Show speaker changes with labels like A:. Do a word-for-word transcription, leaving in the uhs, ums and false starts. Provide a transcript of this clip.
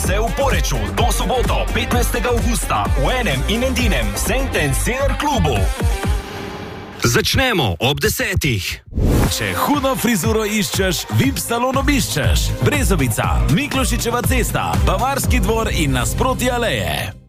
A: se v Poreču do soboto, petnajstega avgusta v enem in edinem Saint and Sinner klubu. Začnemo ob desetih.
B: Če hudo frizuro iščeš, V I P salon obiščeš. Brezovica, Miklošičeva cesta, Bavarski dvor in nasproti Aleje.